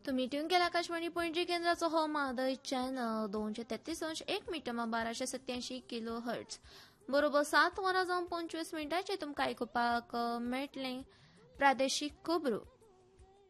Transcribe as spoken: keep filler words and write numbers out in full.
तुम्ही ट्यून केला आकाशवाणी पणजी केंद्राचो हो मादय चॅनल दोनशे तेहतीस अंश एक मीटर बाराशे सत्याऐंशी किलो हर्ट्ज बरोबर सात वरां जावन पंचवीस मिनटांचे तुमकां आयकुपाक मेळटले प्रादेशीक खबरो.